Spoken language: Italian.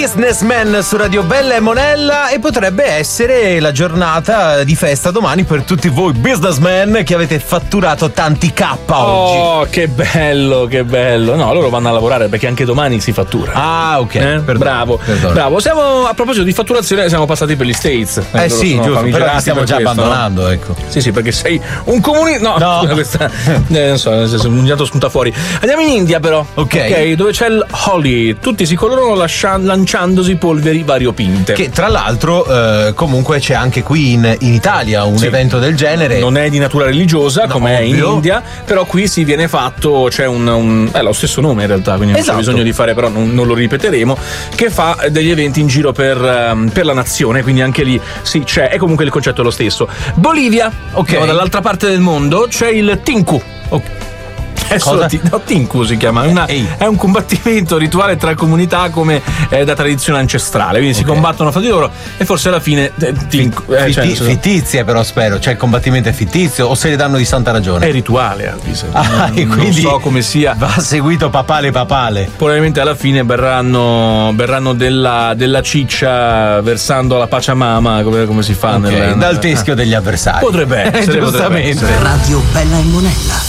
Businessman su Radio Bella e Monella, e potrebbe essere la giornata di festa domani per tutti voi businessmen che avete fatturato tanti K oggi. Oh, che bello, che bello. No, loro vanno a lavorare perché anche domani si fattura. Ah, ok. Bravo. Siamo, a proposito di fatturazione, siamo passati per gli States. Sì, giusto, però li stiamo già abbandonando, no? Ecco. Sì, perché sei un comunista. No. Questa, non so, nel senso, un dato spunta fuori. Andiamo in India, però. Ok, dove c'è il Holi. Tutti si colorano lanciandosi polveri variopinte. Che tra l'altro comunque c'è anche qui in Italia un evento del genere. Non è di natura religiosa, come è in India, però qui si viene fatto, c'è lo stesso nome in realtà, quindi non c'è bisogno di fare, però non lo ripeteremo, che fa degli eventi in giro per la nazione, quindi anche lì sì c'è, e comunque il concetto è lo stesso. Bolivia, dall'altra parte del mondo c'è il Tinku. Tinku si chiama, è un combattimento rituale tra comunità come da tradizione ancestrale, quindi si combattono fra di loro e forse alla fine fittizie, però spero, cioè il combattimento è fittizio o se le danno di santa ragione? È rituale, quindi non so come sia, va seguito papale. Probabilmente alla fine berranno della ciccia versando la Pachamama, come si fa dal teschio degli avversari. Potrebbe essere, giustamente. Radio Bella e Monella.